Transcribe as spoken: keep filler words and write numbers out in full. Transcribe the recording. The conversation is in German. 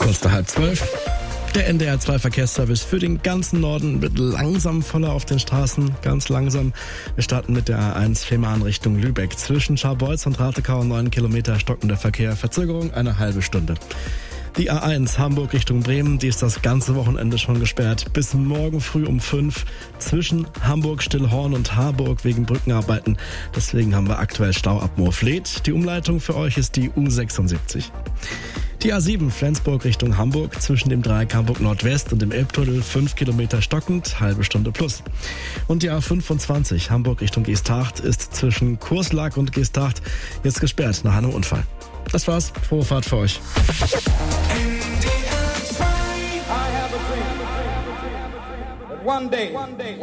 Kurz nach halb zwölf. Der N D R zwei Verkehrsservice für den ganzen Norden wird langsam voller auf den Straßen, ganz langsam. Wir starten mit der A eins Fehmarn Richtung Lübeck. Zwischen Scharbeutz und Ratekau neun Kilometer stockender Verkehr, Verzögerung eine halbe Stunde. Die A eins Hamburg Richtung Bremen, die ist das ganze Wochenende schon gesperrt. Bis morgen früh um fünf zwischen Hamburg, Stillhorn und Harburg wegen Brückenarbeiten. Deswegen haben wir aktuell Stau ab Moorfleet. Die Umleitung für euch ist die U sechsundsiebzig. Die A sieben Flensburg Richtung Hamburg zwischen dem Dreieck Hamburg Nordwest und dem Elbtunnel fünf Kilometer stockend, halbe Stunde plus. Und die A fünfundzwanzig Hamburg Richtung Geesthacht ist zwischen Kurslack und Geesthacht jetzt gesperrt nach einem Unfall. Das war's. Frohe Fahrt für euch. One day, one day.